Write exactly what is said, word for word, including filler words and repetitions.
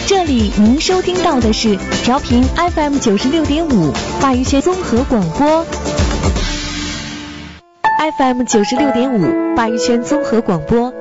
这里您收听到的是调频 F M 九十六点五鲅鱼圈综合广播 ，F M 九十六点五鲅鱼圈综合广播。